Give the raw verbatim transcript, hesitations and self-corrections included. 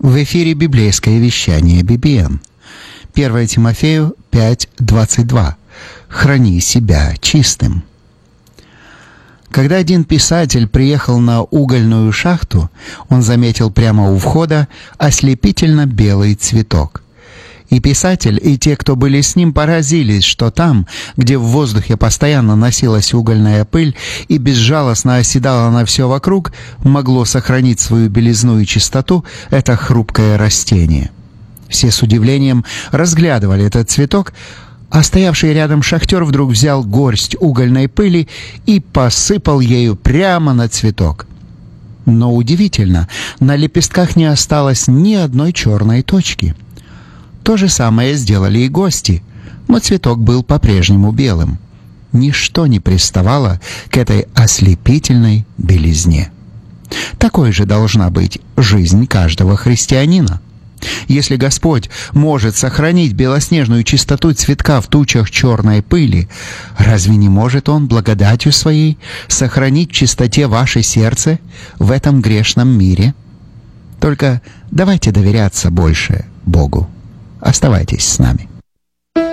В эфире библейское вещание би би эм. первое Тимофею пять двадцать два. «Храни себя чистым». Когда один писатель приехал на угольную шахту, он заметил прямо у входа ослепительно белый цветок. И писатель, и те, кто были с ним, поразились, что там, где в воздухе постоянно носилась угольная пыль и безжалостно оседала на все вокруг, могло сохранить свою белизну и чистоту это хрупкое растение. Все с удивлением разглядывали этот цветок, а стоявший рядом шахтер вдруг взял горсть угольной пыли и посыпал ею прямо на цветок. Но удивительно, на лепестках не осталось ни одной черной точки. То же самое сделали и гости, но цветок был по-прежнему белым. Ничто не приставало к этой ослепительной белизне. Такой же должна быть жизнь каждого христианина. Если Господь может сохранить белоснежную чистоту цветка в тучах черной пыли, разве не может Он благодатью Своей сохранить в чистоте ваше сердце в этом грешном мире? Только давайте доверяться больше Богу. Оставайтесь с нами.